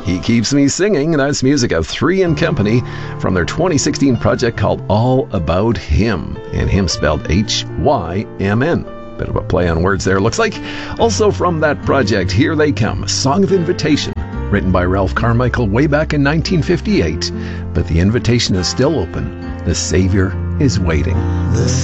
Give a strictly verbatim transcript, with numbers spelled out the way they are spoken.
He Keeps Me Singing. That's music of Three and Company from their twenty sixteen project called All About Him, and him spelled H Y M N. Bit of a play on words there, looks like. Also from that project, Here They Come, Song of Invitation, written by Ralph Carmichael way back in nineteen fifty-eight. But the invitation is still open. The Savior is waiting. The